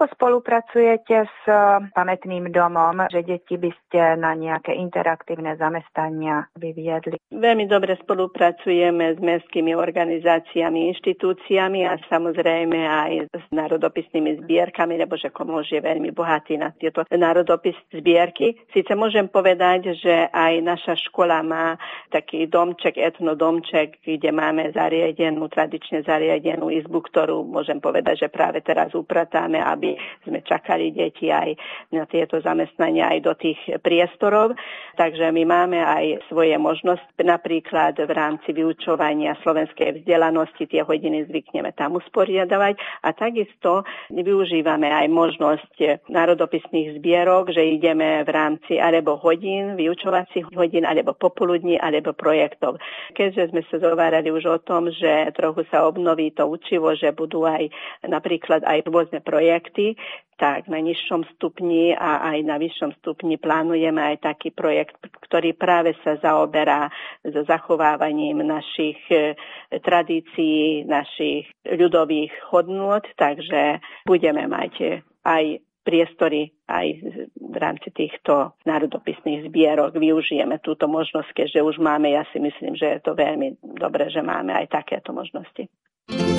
Ako spolupracujete s pamätným domom, že deti by ste na nejaké interaktívne zamestnania vyviedli? Veľmi dobre spolupracujeme s mestskými organizáciami, inštitúciami a samozrejme aj s národopisnými zbierkami, lebo že Komlóž je veľmi bohatý na tieto národopis zbierky. Sice môžem povedať, že aj naša škola má taký domček, etnodomček, kde máme tradične zariadenú izbu, ktorú môžem povedať, že práve teraz upratáme, aby sme čakali deti aj na tieto zamestnania aj do tých priestorov. Takže my máme aj svoje možnosti, napríklad v rámci vyučovania slovenskej vzdelanosti tie hodiny zvykneme tam usporiadavať a takisto využívame aj možnosť národopisných zbierok, že ideme v rámci alebo hodín, vyučovacích hodín, alebo popoludní, alebo projektov. Keďže sme sa zhovárali už o tom, že trochu sa obnoví to učivo, že budú aj napríklad aj rôzne projekty, tak na nižšom stupni a aj na vyššom stupni plánujeme aj taký projekt, ktorý práve sa zaoberá so zachovávaním našich tradícií, našich ľudových hodnôt, takže budeme mať aj priestory aj v rámci týchto národopisných zbierok. Využijeme túto možnosť, keďže už máme, ja si myslím, že je to veľmi dobré, že máme aj takéto možnosti.